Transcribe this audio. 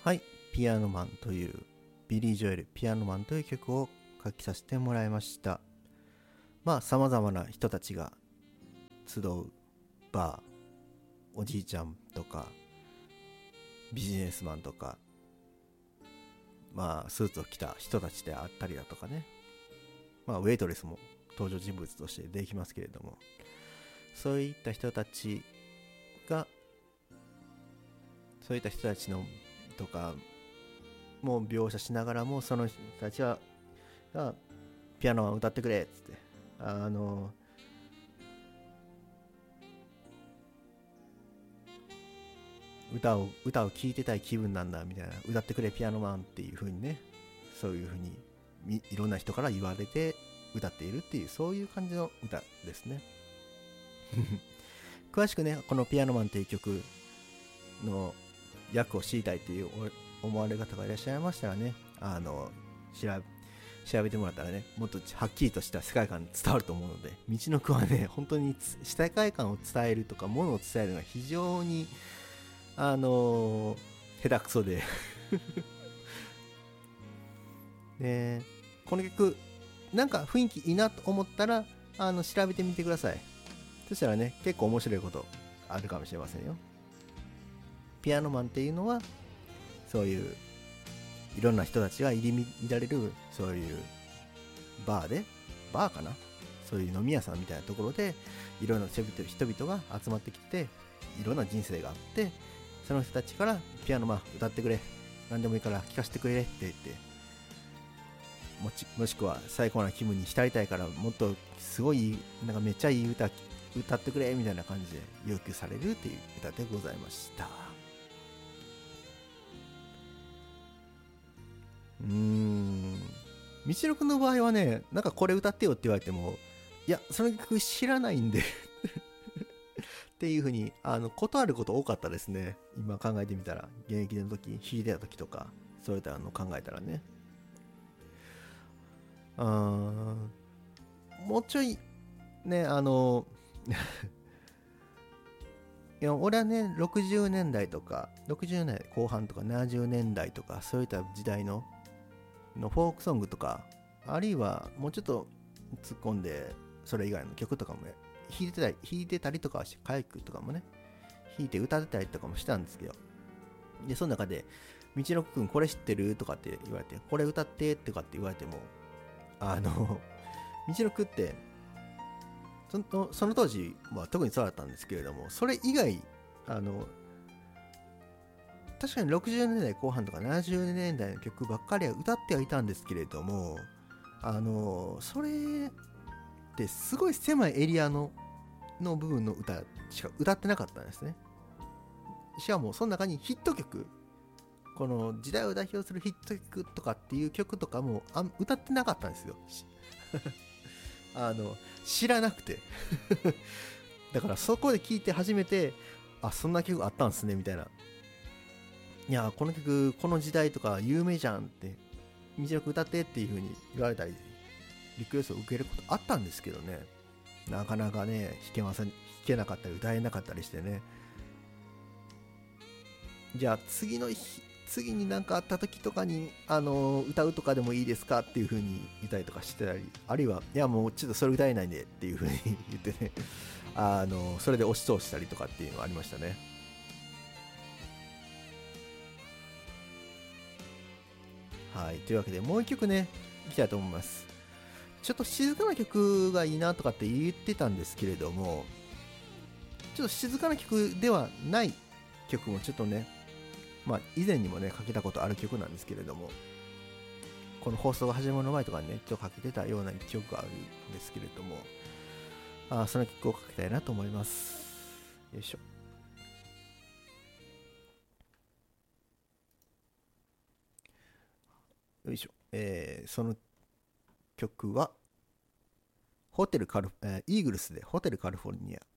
はい、ピアノマンというビリー・ジョエルピアノマンという曲を書きさせてもらいました。まあ様々な人たちが集うバー、おじいちゃんとかビジネスマンとか、まあスーツを着た人たちであったりだとかね、まあウェイトレスも登場人物としてできますけれども、そういった人たちがそういった人たちのとかも描写しながらも、その人たちがピアノを歌ってくれっつって、歌を聴いてたい気分なんだみたいな、歌ってくれピアノマンっていう風にね、そういう風にいろんな人から言われて歌っているっていう、そういう感じの歌ですね。詳しくね、このピアノマンっていう曲の訳を知りたいっていう思われ方がいらっしゃいましたらね、調べてもらったらね、もっとはっきりとした世界観伝わると思うので、道のくはね、本当に世界観を伝えるとか、ものを伝えるのが非常に、下手くそでで、この曲、なんか雰囲気いいなと思ったら、調べてみてください。そしたらね、結構面白いことあるかもしれませんよ。ピアノマンっていうのは、そういういろんな人たちが入り乱れる、そういうバーかな、そういう飲み屋さんみたいなところで、いろんな人々が集まってきて、いろんな人生があって、その人たちからピアノマン歌ってくれ、何でもいいから聴かせてくれって言って、もしくは最高な気分に浸りたいから、もっとすごいなんかめっちゃいい歌ってくれみたいな感じで要求されるっていう歌でございました。みちろくんの場合はね、なんかこれ歌ってよって言われても、いやその曲知らないんでっていう風に断ること多かったですね。今考えてみたら、現役の時、弾いてた時とか、そういったの考えたらね、もうちょいね、いや俺はね、60年代とか60年代後半とか70年代とか、そういった時代のフォークソングとか、あるいはもうちょっと突っ込んでそれ以外の曲とかもね、弾いてたりとかして、カイクとかもね弾いて歌ってたりとかもしたんですけど、でその中で「道のくんこれ知ってる?」とかって言われて、これ歌ってとかって言われても、道のくんってその当時は特にそうだったんですけれども、それ以外確かに60年代後半とか70年代の曲ばっかりは歌ってはいたんですけれども、それってすごい狭いエリアの部分の歌しか歌ってなかったんですね。しかもその中にヒット曲、この時代を代表するヒット曲とかっていう曲とかも歌ってなかったんですよ。知らなくてだからそこで聞いて初めて、あ、そんな曲あったんすねみたいな、いやこの曲この時代とか有名じゃんって、短く歌ってっていう風に言われたり、リクエストを受けることあったんですけどね、なかなかね弾けなかったり歌えなかったりしてね、じゃあ次に何かあった時とかに歌うとかでもいいですかっていう風に言ったりとかしてたり、あるいはいやもうちょっとそれ歌えないんでっていう風に言ってね、それで押し通したりとかっていうのがありましたね。はい、というわけでもう一曲ねいきたいと思います。ちょっと静かな曲がいいなとかって言ってたんですけれども、ちょっと静かな曲ではない曲もちょっとね、まあ以前にもねかけたことある曲なんですけれども、この放送が始まる前とかにねちょっとかけてたような曲があるんですけれども、その曲をかけたいなと思います。よいしょ。よいしょ。その曲はイーグルスでホテルカリフォルニア